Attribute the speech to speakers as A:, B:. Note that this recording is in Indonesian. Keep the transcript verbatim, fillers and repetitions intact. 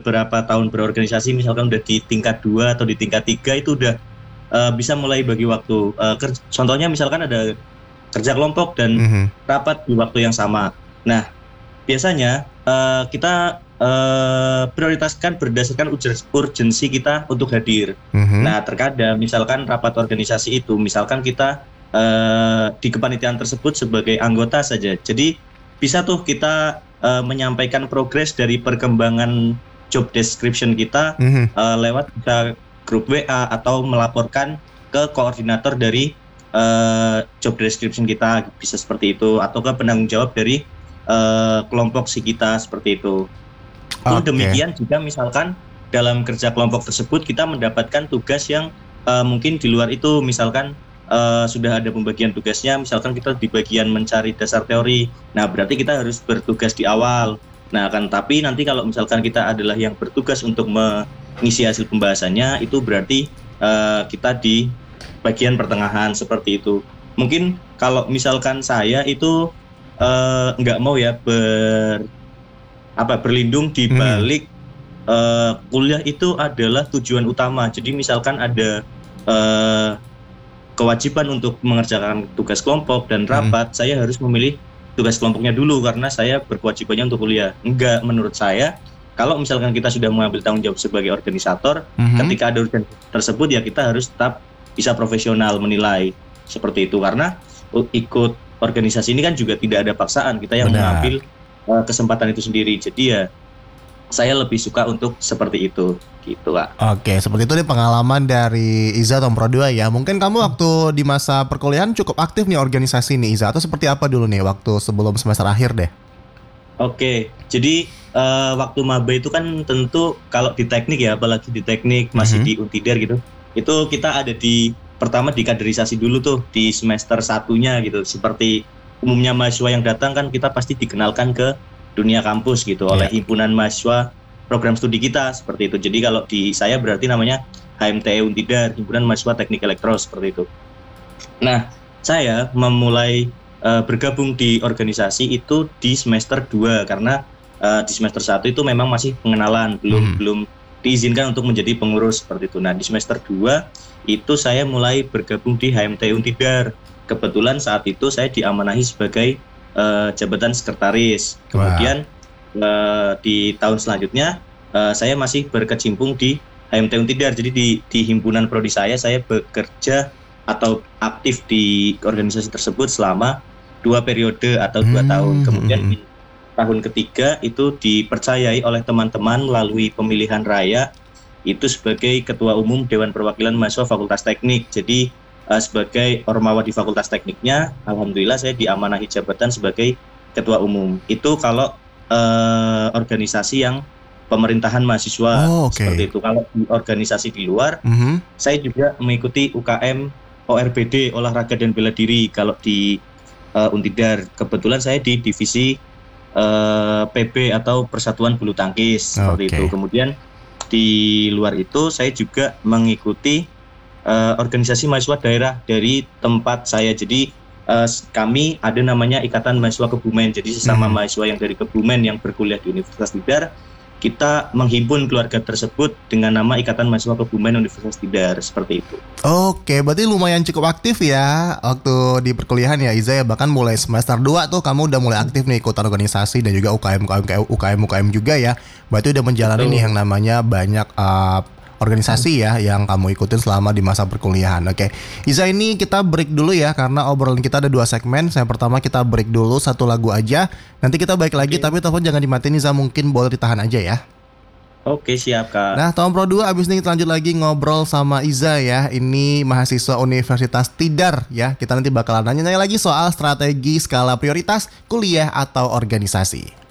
A: beberapa tahun berorganisasi, misalkan udah di tingkat dua atau di tingkat tiga itu udah uh, bisa mulai bagi waktu. Uh, ker- contohnya misalkan ada kerja kelompok dan
B: Mhm.
A: rapat di waktu yang sama. Nah, biasanya uh, kita uh, prioritaskan berdasarkan urgen- urgensi kita untuk hadir.
B: Mhm.
A: Nah, terkadang misalkan rapat organisasi itu, misalkan kita uh, di kepanitiaan tersebut sebagai anggota saja. Jadi bisa tuh kita uh, menyampaikan progres dari perkembangan job description kita
B: Mhm.
A: uh, lewat bisa grup W A atau melaporkan ke koordinator dari uh, job description kita, bisa seperti itu, atau ke penanggung jawab dari uh, kelompok si kita, seperti itu. Pun
B: Oke.
A: demikian jika misalkan dalam kerja kelompok tersebut kita mendapatkan tugas yang uh, mungkin di luar itu, misalkan uh, sudah ada pembagian tugasnya, misalkan kita di bagian mencari dasar teori, nah berarti kita harus bertugas di awal. Nah kan, tapi nanti kalau misalkan kita adalah yang bertugas untuk mengisi hasil pembahasannya, itu berarti uh, kita di bagian pertengahan, seperti itu. Mungkin kalau misalkan saya itu uh, nggak mau ya ber apa berlindung di
B: Mhm.
A: balik uh, kuliah itu adalah tujuan utama. Jadi misalkan ada uh, kewajiban untuk mengerjakan tugas kelompok dan
B: Mhm.
A: rapat, saya harus memilih tugas kelompoknya dulu karena saya berkewajibannya untuk kuliah. Enggak, menurut saya kalau misalkan kita sudah mengambil tanggung jawab sebagai organisator,
B: Mhm.
A: ketika ada urgensi tersebut ya kita harus tetap bisa profesional menilai, seperti itu. Karena uh, ikut organisasi ini kan juga tidak ada paksaan, kita yang
B: Benar.
A: mengambil uh, kesempatan itu sendiri. Jadi ya saya lebih suka untuk seperti itu, gitu Kak.
B: Oke, seperti itu deh pengalaman dari Iza tahun Pro dua ya. Mungkin kamu waktu di masa perkuliahan cukup aktif nih organisasi nih Iza, atau seperti apa dulu nih waktu sebelum semester akhir deh?
A: Oke, jadi uh, waktu maba itu kan tentu kalau di teknik ya, apalagi di teknik masih
B: Mhm.
A: di Untidar gitu, itu kita ada di pertama di kaderisasi dulu tuh di semester satunya gitu. Seperti umumnya mahasiswa yang datang kan kita pasti dikenalkan ke dunia kampus gitu oleh
B: Iya.
A: himpunan mahasiswa program studi kita, seperti itu. Jadi kalau di saya berarti namanya H M T E Untidar, Himpunan Mahasiswa Teknik Elektro, seperti itu. Nah, saya memulai uh, bergabung di organisasi itu di semester dua karena uh, di semester satu itu memang masih pengenalan, belum
B: Mhm.
A: belum diizinkan untuk menjadi pengurus, seperti itu. Nah, di semester dua itu saya mulai bergabung di H M T Untidar. Kebetulan saat itu saya diamanahi sebagai uh, jabatan sekretaris. Kemudian uh, di tahun selanjutnya uh, saya masih berkecimpung di H M T Untidar. Jadi di, di himpunan prodi saya, saya bekerja atau aktif di organisasi tersebut selama dua periode atau dua
B: Hmm,
A: tahun. Kemudian
B: mhm.
A: di tahun ketiga itu dipercayai oleh teman-teman melalui pemilihan raya itu sebagai Ketua Umum Dewan Perwakilan Mahasiswa Fakultas Teknik. Jadi uh, sebagai ormawa di Fakultas Tekniknya, alhamdulillah saya diamanahi jabatan sebagai Ketua Umum. Itu kalau uh, organisasi yang pemerintahan mahasiswa,
B: Oh,
A: seperti
B: oke.
A: itu. Kalau di organisasi di luar,
B: Mhm.
A: saya juga mengikuti U K M O R B D, olahraga dan bela diri. Kalau di uh, Untidar, kebetulan saya di divisi uh, P B atau Persatuan Bulu Tangkis, seperti itu.
B: Oke.
A: Kemudian di luar itu saya juga mengikuti uh, organisasi mahasiswa daerah dari tempat saya. Jadi uh, kami ada namanya Ikatan Mahasiswa Kebumen. Jadi sesama
B: Mhm.
A: mahasiswa yang dari Kebumen yang berkuliah di Universitas Tidar, kita menghimpun keluarga tersebut dengan nama Ikatan Mahasiswa Kebumen Universitas Tidar, seperti itu.
B: Oke, berarti lumayan cukup aktif ya waktu di perkuliahan ya Iza ya. Bahkan mulai semester dua tuh kamu udah mulai aktif nih ikutan organisasi dan juga U K M U K M U K M U K M juga ya. Berarti udah menjalani nih yang
A: Betul.
B: namanya banyak uh, organisasi ya yang kamu ikutin selama di masa perkuliahan. Oke, Iza, ini kita break dulu ya karena obrolan kita ada dua segmen. Yang pertama kita break dulu satu lagu aja. Nanti kita balik lagi,
A: Oke.
B: tapi telepon jangan dimatiin Iza, mungkin boleh ditahan aja ya.
A: Oke, siap Kak.
B: Nah, tahun Pro dua abis ini kita lanjut lagi ngobrol sama Iza ya. Ini mahasiswa Universitas Tidar ya. Kita nanti bakalan nanya-nanya lagi soal strategi skala prioritas kuliah atau organisasi.